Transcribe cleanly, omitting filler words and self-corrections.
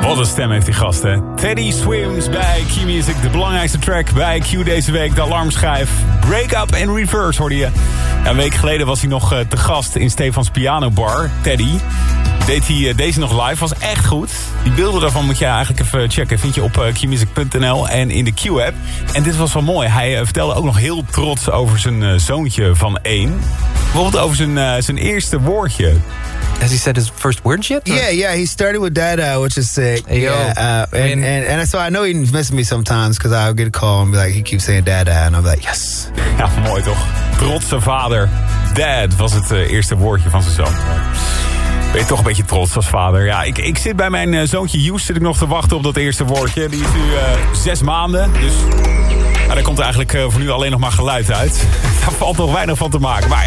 Wat een stem heeft die gast, hè. Teddy Swims bij Q-Music. De belangrijkste track bij Q deze week. De alarmschijf. Break Up in Reverse hoorde je. Ja, een week geleden was hij nog te gast in Stefans Piano Bar. Teddy. Deed hij deze nog live. Was echt goed. Die beelden daarvan moet je eigenlijk even checken. Vind je op qmusic.nl en in de Q-app. En dit was wel mooi. Hij vertelde ook nog heel trots over zijn zoontje van 1. Bijvoorbeeld over zijn eerste woordje. Has he said his first words yet? Yeah. He started with Dada, which is sick. Hey, yo. And so I know he misses me sometimes because I'll get a call and be like, he keeps saying Dada, and I'm like, yes. Ja, mooi toch? Trotse vader. Dad was het eerste woordje van zijn zoon. Ben je toch een beetje trots als vader? Ja, ik zit bij mijn zoontje Hughes zit ik nog te wachten op dat eerste woordje. Die is nu 6 maanden, dus daar komt er eigenlijk voor nu alleen nog maar geluid uit. Daar valt nog weinig van te maken. Maar